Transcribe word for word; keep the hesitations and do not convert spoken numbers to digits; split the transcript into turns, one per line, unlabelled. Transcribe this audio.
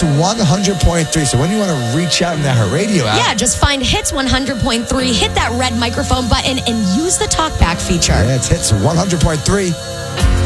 Hits one hundred point three. So when you want to reach out in that radio app.
Yeah, just find Hits one hundred point three, hit that red microphone button, and use the talkback feature.
Yeah, it's Hits one hundred point three.